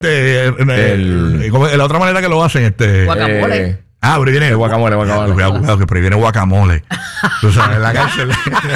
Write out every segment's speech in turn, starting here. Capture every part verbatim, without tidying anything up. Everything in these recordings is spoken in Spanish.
Este, el, el, el, la otra manera que lo hacen, este. Guacamole. Eh, ah, pero viene. El guacamole, guacamole. Cuidado, cuidado, que pero viene guacamole. Tú sabes, la cárcel.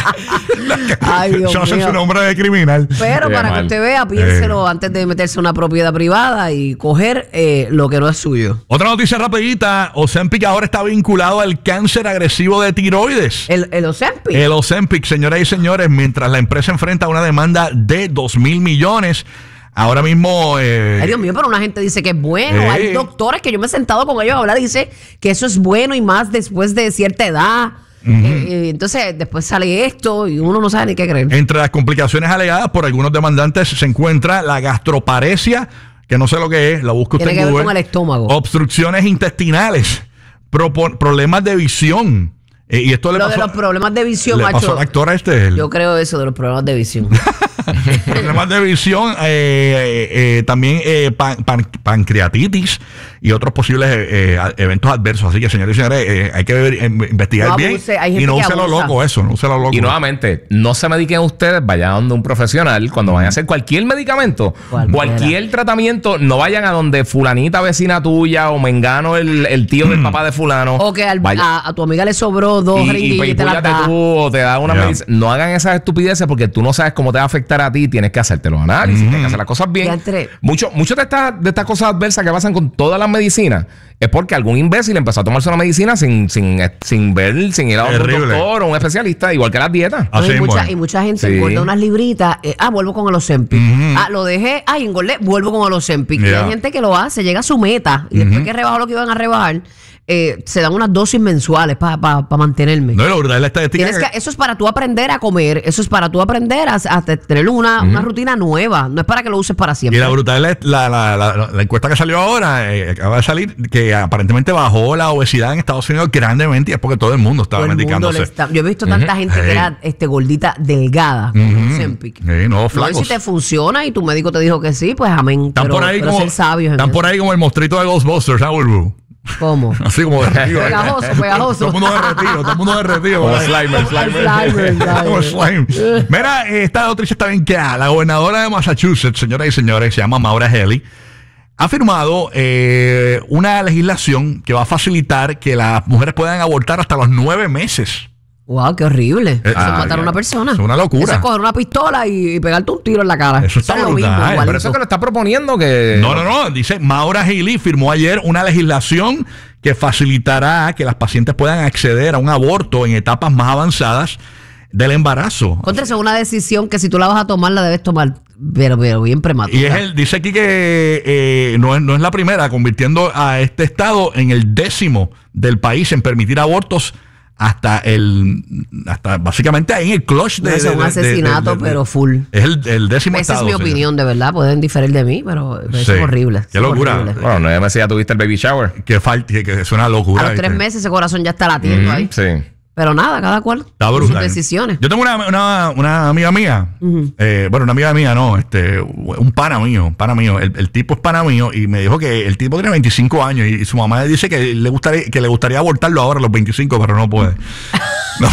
Ay, Dios Yo mío. sé su nombre de criminal. Pero para que usted vea, piénselo eh. antes de meterse en una propiedad privada y coger eh, lo que no es suyo. Otra noticia rapidita. Ozempic ahora está vinculado al cáncer agresivo de tiroides. ¿El, el Ozempic? El Ozempic, señoras y señores, mientras la empresa enfrenta una demanda de dos mil millones. Ahora mismo... Eh, Ay, Dios mío, pero una gente dice que es bueno. Eh, Hay doctores que yo me he sentado con ellos a hablar y dice que eso es bueno y más después de cierta edad. Uh-huh. eh, entonces, después sale esto y uno no sabe ni qué creer. Entre las complicaciones alegadas por algunos demandantes se encuentra la gastroparesia, que no sé lo que es, la busca usted en Google. Tiene que ver con el estómago. Obstrucciones intestinales, pro, problemas de visión. Eh, y esto le lo pasó, de los problemas de visión, le macho. pasó al actor este. El, yo creo eso de los problemas de visión. Problemas de visión, eh, eh, eh, también eh, pan, pan, pancreatitis y otros posibles eh, eventos adversos. Así que, señores y señores, eh, hay que ver, eh, investigar no bien abuse, hay y no use lo loco eso, no use lo loco. Y nuevamente, no se mediquen ustedes, vayan a donde un profesional. Cuando vayan a hacer cualquier medicamento, Cualquiera. cualquier tratamiento, no vayan a donde fulanita vecina tuya o mengano el, el tío del papá de fulano. O que al, a, a tu amiga le sobró dos y, jeringuillas y, y, y te la da. Tú, o te da una yeah. medicina. No hagan esas estupideces porque tú no sabes cómo te va a afectar a ti. Tienes que hacerte los análisis, mm. tienes que hacer las cosas bien. Muchos mucho de estas de estas cosas adversas que pasan con todas las medicinas es porque algún imbécil empezó a tomarse una medicina sin, sin, sin ver, sin ir a un doctor o un especialista, igual que las dietas. No, y, mucha, y mucha gente sí. engorda unas libritas. Eh, ah, vuelvo con el Ozempic. Mm-hmm. Ah, lo dejé. Ah, engordé, vuelvo con el Ozempic. Yeah. Y hay gente que lo hace, llega a su meta. Y mm-hmm. después que rebajó lo que iban a rebajar, Eh, se dan unas dosis mensuales para pa, pa mantenerme. No, la verdad es la estadística. Que, que eso es para tú aprender a comer. Eso es para tú aprender a, a tener una, uh-huh. una rutina nueva. No es para que lo uses para siempre. Y la brutal es la, la, la, la, la encuesta que salió ahora, eh, acaba de salir, que aparentemente bajó la obesidad en Estados Unidos grandemente. Y es porque todo el mundo estaba todo medicándose. Está, yo he visto tanta uh-huh. gente hey. que era este, gordita, delgada, con uh-huh. Ozempic. Hey, no, flacos. No, si te funciona y tu médico te dijo que sí, pues amén. Están pero, por ahí pero como, ser sabios están por ahí como el monstruito de Ghostbusters, ¿sabes, Bulbu? ¿Cómo? Así como derretido. Pegajoso, pegajoso. Todo el mundo derretido, todo el mundo derretido. Como Slimer, Slimer. Como slime. Mira, esta noticia está bien que la gobernadora de Massachusetts, señoras y señores, se llama Maura Healey, ha firmado eh, una legislación que va a facilitar que las mujeres puedan abortar hasta los nueve meses. Wow, qué horrible. Eh, eso ah, es matar ya. a una persona. Es una locura. Eso es coger una pistola y pegarte un tiro en la cara. Eso está eso brutal. es lo mismo, Pero eso es que lo está proponiendo que... No, no, no. Dice, Maura Healey firmó ayer una legislación que facilitará que las pacientes puedan acceder a un aborto en etapas más avanzadas del embarazo. Contra eso es una decisión que si tú la vas a tomar, la debes tomar, pero, pero bien prematura. Y es el, dice aquí que eh, no, es, no es la primera, convirtiendo a este estado en el décimo del país en permitir abortos hasta el hasta básicamente ahí en el clutch de, no, de, es un de, asesinato de, de, de, pero full. Es el, el décimo esa estado. Esa es mi opinión, de verdad. Pueden diferir de mí, pero eso sí. es horrible. Qué locura. Horrible. Bueno, nueve meses ya tuviste el baby shower. Que falta, que, que es una locura. A los tres meses ese corazón ya está latiendo mm-hmm. ahí. Sí. Pero nada, cada cual está con brutal. sus decisiones. Yo tengo una, una, una amiga mía, uh-huh. eh, bueno, una amiga mía no, este, un pana mío, un pana mío, el, el tipo es pana mío y me dijo que el tipo tiene veinticinco años y, y su mamá le dice que le gustaría, que le gustaría abortarlo ahora a los veinticinco, pero no puede. No.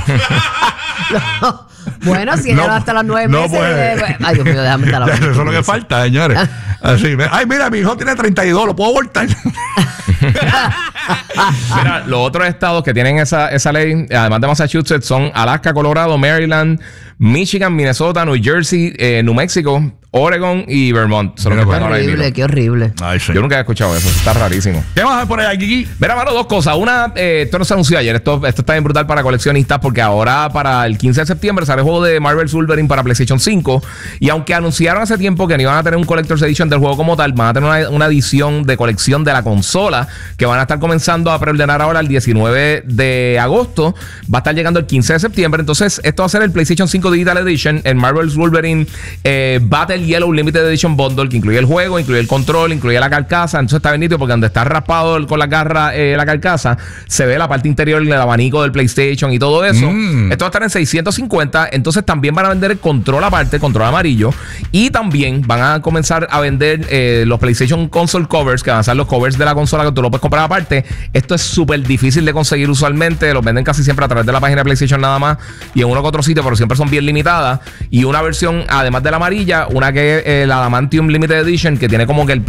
no. Bueno, si ella no, hasta las nueve no meses. Puede. Eh, ay, Dios mío, déjame estar la Eso es lo que falta, señores. Así, ay, mira, mi hijo tiene treinta y dos, lo puedo abortar. Mira, los otros estados que tienen esa, esa ley, además de Massachusetts, son Alaska, Colorado, Maryland, Michigan, Minnesota, New Jersey, eh, New Mexico, Oregon y Vermont. Son qué horrible, qué horrible. Ay, sí. Yo nunca he escuchado eso, está rarísimo. ¿Qué vas a ver por ahí, Kiki? Mira, mano, dos cosas. Una, eh, esto no se anunció ayer, esto, esto está bien brutal para coleccionistas porque ahora para el quince de septiembre sale el juego de Marvel's Wolverine para PlayStation cinco y aunque anunciaron hace tiempo que no iban a tener un Collector's Edition del juego como tal, van a tener una, una edición de colección de la consola que van a estar comenzando a preordenar ahora el diecinueve de agosto. Va a estar llegando el quince de septiembre. Entonces, esto va a ser el PlayStation cinco Digital Edition, el Marvel's Wolverine eh, Battle Yellow Limited Edition Bundle, que incluye el juego, incluye el control, incluye la carcasa. Entonces está bien nítido porque donde está raspado con la garra eh, la carcasa, se ve la parte interior del abanico del PlayStation y todo eso. Mm. Esto va a estar en seiscientos cincuenta. Entonces también van a vender el control aparte, control amarillo. Y también van a comenzar a vender eh, los PlayStation Console Covers, que van a ser los covers de la consola que tú lo puedes comprar aparte. Esto es súper difícil de conseguir usualmente. Los venden casi siempre a través de la página de PlayStation nada más y en uno que otro sitio, pero siempre son bien limitadas. Y una versión, además de la amarilla, una que el Adamantium Limited Edition, que tiene como que el